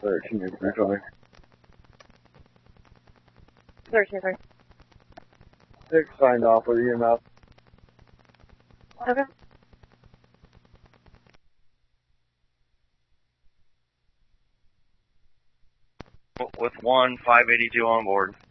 13 is coming. 13, sorry. 6 signed off with EMF. Okay. With 1, 582 on board.